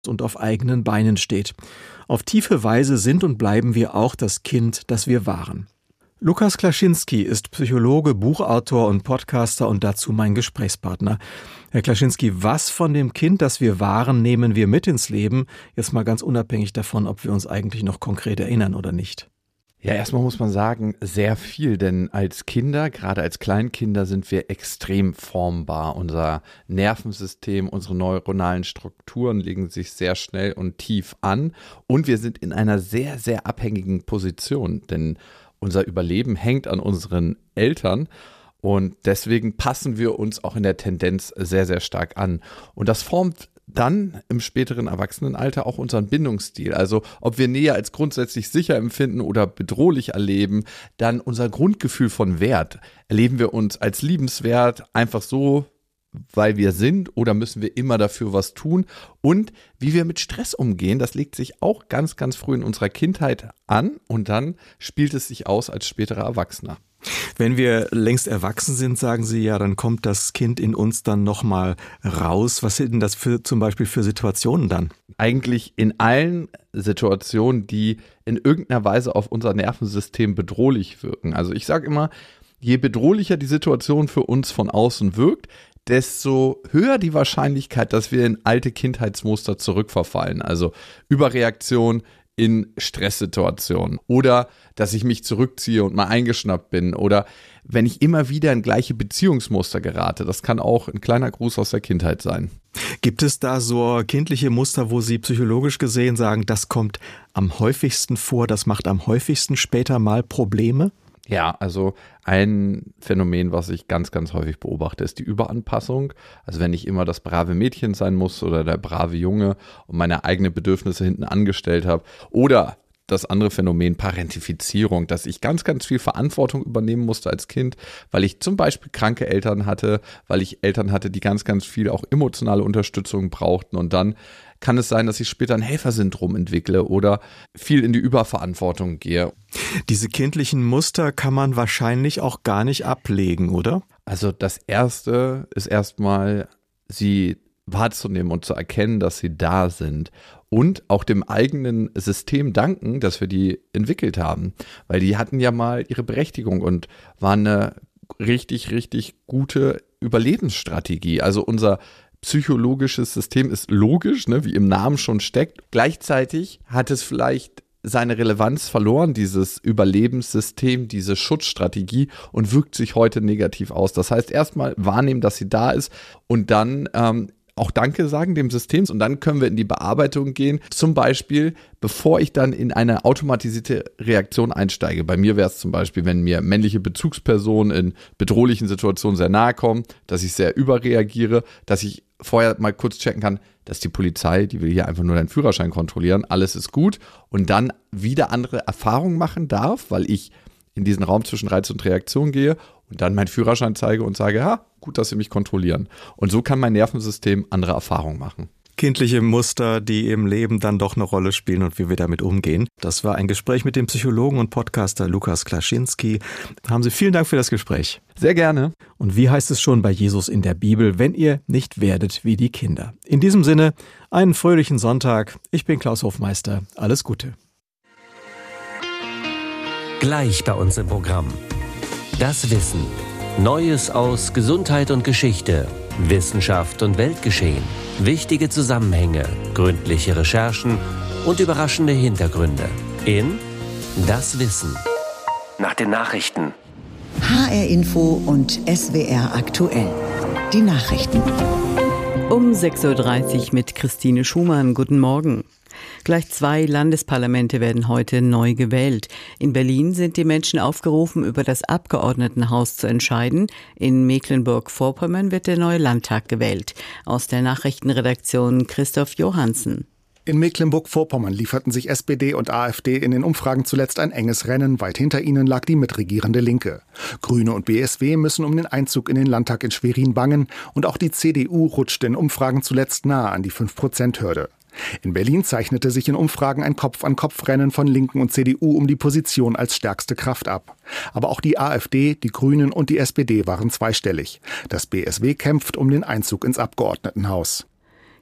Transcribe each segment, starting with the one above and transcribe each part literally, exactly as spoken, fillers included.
und auf eigenen Beinen steht. Auf tiefe Weise sind und bleiben wir auch das Kind, das wir waren. Lukas Klaschinski ist Psychologe, Buchautor und Podcaster und dazu mein Gesprächspartner. Herr Klaschinski, was von dem Kind, das wir waren, nehmen wir mit ins Leben? Jetzt mal ganz unabhängig davon, ob wir uns eigentlich noch konkret erinnern oder nicht. Ja, erstmal muss man sagen, sehr viel, denn als Kinder, gerade als Kleinkinder, sind wir extrem formbar. Unser Nervensystem, unsere neuronalen Strukturen legen sich sehr schnell und tief an und wir sind in einer sehr, sehr abhängigen Position, denn unser Überleben hängt an unseren Eltern und deswegen passen wir uns auch in der Tendenz sehr, sehr stark an. Und das formt dann im späteren Erwachsenenalter auch unseren Bindungsstil. Also ob wir Nähe als grundsätzlich sicher empfinden oder bedrohlich erleben, dann unser Grundgefühl von Wert. Erleben wir uns als liebenswert einfach so, weil wir sind, oder müssen wir immer dafür was tun? Und wie wir mit Stress umgehen, das legt sich auch ganz, ganz früh in unserer Kindheit an und dann spielt es sich aus als späterer Erwachsener. Wenn wir längst erwachsen sind, sagen Sie ja, dann kommt das Kind in uns dann nochmal raus. Was sind denn das für, zum Beispiel für Situationen dann? Eigentlich in allen Situationen, die in irgendeiner Weise auf unser Nervensystem bedrohlich wirken. Also ich sage immer, je bedrohlicher die Situation für uns von außen wirkt, desto höher die Wahrscheinlichkeit, dass wir in alte Kindheitsmuster zurückverfallen. Also Überreaktion in Stresssituationen oder dass ich mich zurückziehe und mal eingeschnappt bin oder wenn ich immer wieder in gleiche Beziehungsmuster gerate. Das kann auch ein kleiner Gruß aus der Kindheit sein. Gibt es da so kindliche Muster, wo Sie psychologisch gesehen sagen, das kommt am häufigsten vor, das macht am häufigsten später mal Probleme? Ja, also ein Phänomen, was ich ganz, ganz häufig beobachte, ist die Überanpassung. Also wenn ich immer das brave Mädchen sein muss oder der brave Junge und meine eigenen Bedürfnisse hinten angestellt habe. Oder das andere Phänomen Parentifizierung, dass ich ganz, ganz viel Verantwortung übernehmen musste als Kind, weil ich zum Beispiel kranke Eltern hatte, weil ich Eltern hatte, die ganz, ganz viel auch emotionale Unterstützung brauchten und dann kann es sein, dass ich später ein Helfersyndrom entwickle oder viel in die Überverantwortung gehe. Diese kindlichen Muster kann man wahrscheinlich auch gar nicht ablegen, oder? Also das Erste ist erstmal, sie wahrzunehmen und zu erkennen, dass sie da sind und auch dem eigenen System danken, dass wir die entwickelt haben, weil die hatten ja mal ihre Berechtigung und waren eine richtig, richtig gute Überlebensstrategie. Also unser psychologisches System ist logisch, ne, wie im Namen schon steckt. Gleichzeitig hat es vielleicht seine Relevanz verloren, dieses Überlebenssystem, diese Schutzstrategie und wirkt sich heute negativ aus. Das heißt, erstmal wahrnehmen, dass sie da ist und dann ähm, auch Danke sagen dem System und dann können wir in die Bearbeitung gehen. Zum Beispiel, bevor ich dann in eine automatisierte Reaktion einsteige. Bei mir wäre es zum Beispiel, wenn mir männliche Bezugspersonen in bedrohlichen Situationen sehr nahe kommen, dass ich sehr überreagiere, dass ich vorher mal kurz checken kann, dass die Polizei, die will hier einfach nur deinen Führerschein kontrollieren, alles ist gut und dann wieder andere Erfahrungen machen darf, weil ich in diesen Raum zwischen Reiz und Reaktion gehe und dann meinen Führerschein zeige und sage, ja, gut, dass sie mich kontrollieren. Und so kann mein Nervensystem andere Erfahrungen machen. Kindliche Muster, die im Leben dann doch eine Rolle spielen und wie wir damit umgehen. Das war ein Gespräch mit dem Psychologen und Podcaster Lukas Klaschinski. Haben Sie vielen Dank für das Gespräch. Sehr gerne. Und wie heißt es schon bei Jesus in der Bibel, wenn ihr nicht werdet wie die Kinder? In diesem Sinne, einen fröhlichen Sonntag. Ich bin Klaus Hofmeister. Alles Gute. Gleich bei uns im Programm. Das Wissen. Neues aus Gesundheit und Geschichte, Wissenschaft und Weltgeschehen, wichtige Zusammenhänge, gründliche Recherchen und überraschende Hintergründe. In Das Wissen. Nach den Nachrichten. H R Info und S W R aktuell. Die Nachrichten. Um sechs Uhr dreißig mit Christine Schumann. Guten Morgen. Gleich zwei Landesparlamente werden heute neu gewählt. In Berlin sind die Menschen aufgerufen, über das Abgeordnetenhaus zu entscheiden. In Mecklenburg-Vorpommern wird der neue Landtag gewählt. Aus der Nachrichtenredaktion Christoph Johansen. In Mecklenburg-Vorpommern lieferten sich S P D und AfD in den Umfragen zuletzt ein enges Rennen. Weit hinter ihnen lag die mitregierende Linke. Grüne und B S W müssen um den Einzug in den Landtag in Schwerin bangen. Und auch die C D U rutschte in Umfragen zuletzt nahe an die fünf Prozent Hürde. In Berlin zeichnete sich in Umfragen ein Kopf-an-Kopf-Rennen von Linken und C D U um die Position als stärkste Kraft ab. Aber auch die AfD, die Grünen und die S P D waren zweistellig. Das B S W kämpft um den Einzug ins Abgeordnetenhaus.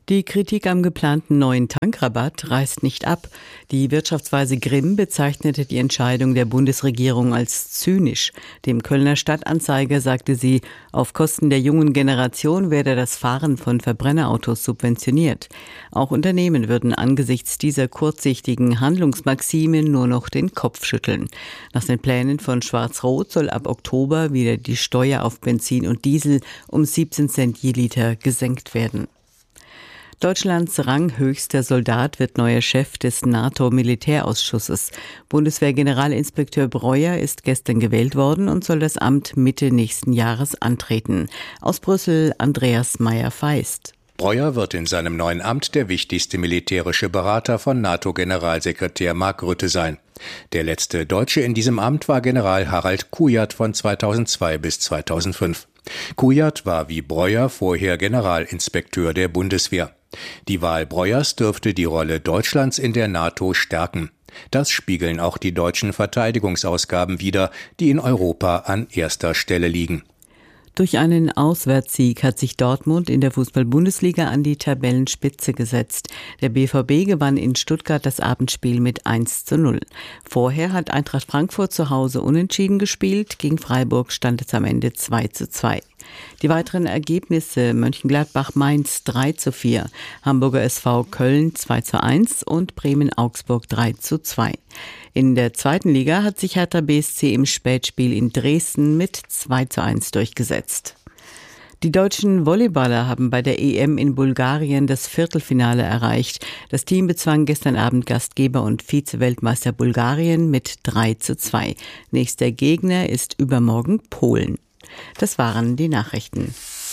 Die Kritik am geplanten neuen Tankrabatt reißt nicht ab. Die Wirtschaftsweise Grimm bezeichnete die Entscheidung der Bundesregierung als zynisch. Dem Kölner Stadtanzeiger sagte sie, auf Kosten der jungen Generation werde das Fahren von Verbrennerautos subventioniert. Auch Unternehmen würden angesichts dieser kurzsichtigen Handlungsmaxime nur noch den Kopf schütteln. Nach den Plänen von Schwarz-Rot soll ab Oktober wieder die Steuer auf Benzin und Diesel um siebzehn Cent je Liter gesenkt werden. Deutschlands ranghöchster Soldat wird neuer Chef des NATO-Militärausschusses. Bundeswehr-Generalinspekteur Breuer ist gestern gewählt worden und soll das Amt Mitte nächsten Jahres antreten. Aus Brüssel Andreas Meyer-Feist. Breuer wird in seinem neuen Amt der wichtigste militärische Berater von NATO-Generalsekretär Mark Rutte sein. Der letzte Deutsche in diesem Amt war General Harald Kujat von zweitausendzwei bis zweitausendfünf. Kujat war wie Breuer vorher Generalinspekteur der Bundeswehr. Die Wahl Breuers dürfte die Rolle Deutschlands in der NATO stärken. Das spiegeln auch die deutschen Verteidigungsausgaben wider, die in Europa an erster Stelle liegen. Durch einen Auswärtssieg hat sich Dortmund in der Fußball-Bundesliga an die Tabellenspitze gesetzt. Der B V B gewann in Stuttgart das Abendspiel mit eins zu null. Vorher hat Eintracht Frankfurt zu Hause unentschieden gespielt. Gegen Freiburg stand es am Ende zwei zu zwei. Die weiteren Ergebnisse: Mönchengladbach-Mainz drei zu vier, Hamburger S V Köln zwei zu eins und Bremen-Augsburg drei zu zwei. In der zweiten Liga hat sich Hertha B S C im Spätspiel in Dresden mit zwei zu eins durchgesetzt. Die deutschen Volleyballer haben bei der E M in Bulgarien das Viertelfinale erreicht. Das Team bezwang gestern Abend Gastgeber und Vize-Weltmeister Bulgarien mit drei zu zwei. Nächster Gegner ist übermorgen Polen. Das waren die Nachrichten.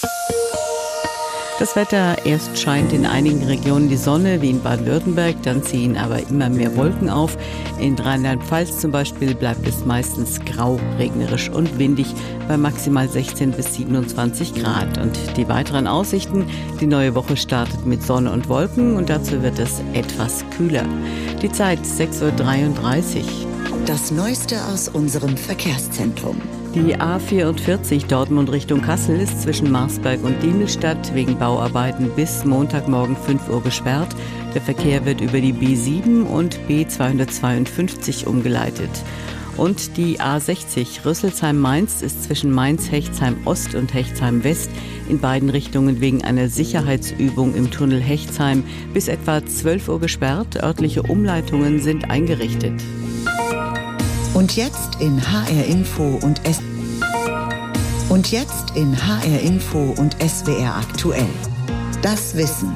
Das Wetter: erst scheint in einigen Regionen die Sonne, wie in Baden-Württemberg, dann ziehen aber immer mehr Wolken auf. In Rheinland-Pfalz zum Beispiel bleibt es meistens grau, regnerisch und windig bei maximal sechzehn bis siebenundzwanzig Grad. Und die weiteren Aussichten: die neue Woche startet mit Sonne und Wolken und dazu wird es etwas kühler. Die Zeit sechs Uhr dreiunddreißig. Das Neueste aus unserem Verkehrszentrum. Die A vierundvierzig Dortmund Richtung Kassel ist zwischen Marsberg und Diemelstadt wegen Bauarbeiten bis Montagmorgen fünf Uhr gesperrt. Der Verkehr wird über die B sieben und B zweihundertzweiundfünfzig umgeleitet. Und die A sechzig Rüsselsheim-Mainz ist zwischen Mainz-Hechtsheim-Ost und Hechtsheim-West in beiden Richtungen wegen einer Sicherheitsübung im Tunnel Hechtsheim bis etwa zwölf Uhr gesperrt. Örtliche Umleitungen sind eingerichtet. Und jetzt in H R Info und S Und jetzt in H R Info und S W R aktuell. Das Wissen.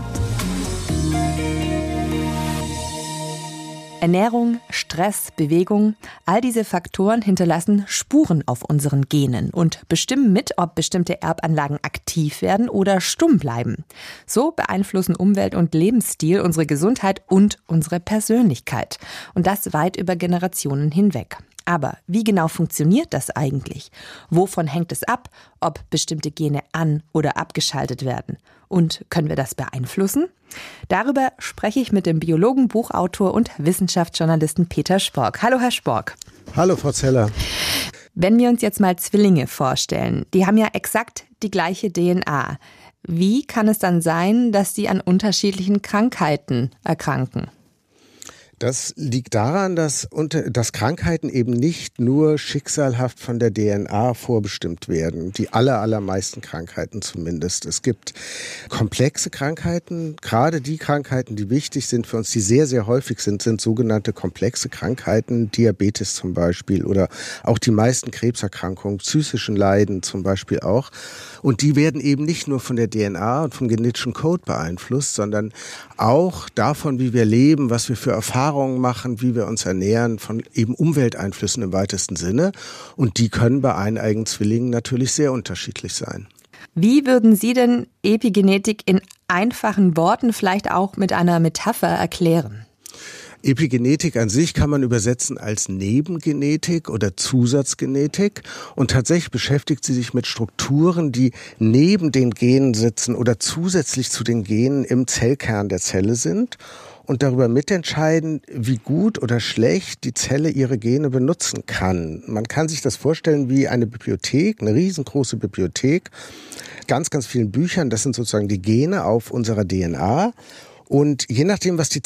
Ernährung, Stress, Bewegung, all diese Faktoren hinterlassen Spuren auf unseren Genen und bestimmen mit, ob bestimmte Erbanlagen aktiv werden oder stumm bleiben. So beeinflussen Umwelt und Lebensstil unsere Gesundheit und unsere Persönlichkeit. Und das weit über Generationen hinweg. Aber wie genau funktioniert das eigentlich? Wovon hängt es ab, ob bestimmte Gene an- oder abgeschaltet werden? Und können wir das beeinflussen? Darüber spreche ich mit dem Biologen, Buchautor und Wissenschaftsjournalisten Peter Spork. Hallo, Herr Spork. Hallo, Frau Zeller. Wenn wir uns jetzt mal Zwillinge vorstellen, die haben ja exakt die gleiche D N A. Wie kann es dann sein, dass die an unterschiedlichen Krankheiten erkranken? Das liegt daran, dass, unter, dass Krankheiten eben nicht nur schicksalhaft von der D N A vorbestimmt werden. Die aller, allermeisten Krankheiten zumindest. Es gibt komplexe Krankheiten, gerade die Krankheiten, die wichtig sind für uns, die sehr, sehr häufig sind, sind sogenannte komplexe Krankheiten, Diabetes zum Beispiel oder auch die meisten Krebserkrankungen, psychischen Leiden zum Beispiel auch. Und die werden eben nicht nur von der D N A und vom genetischen Code beeinflusst, sondern auch davon, wie wir leben, was wir für Erfahrungen machen, wie wir uns ernähren, von eben Umwelteinflüssen im weitesten Sinne. Und die können bei eineigen Zwillingen natürlich sehr unterschiedlich sein. Wie würden Sie denn Epigenetik in einfachen Worten, vielleicht auch mit einer Metapher erklären? Epigenetik an sich kann man übersetzen als Nebengenetik oder Zusatzgenetik und tatsächlich beschäftigt sie sich mit Strukturen, die neben den Genen sitzen oder zusätzlich zu den Genen im Zellkern der Zelle sind. und darüber mitentscheiden, wie gut oder schlecht die Zelle ihre Gene benutzen kann. Man kann sich das vorstellen wie eine Bibliothek, eine riesengroße Bibliothek, ganz, ganz vielen Büchern. Das sind sozusagen die Gene auf unserer D N A. Und je nachdem, was die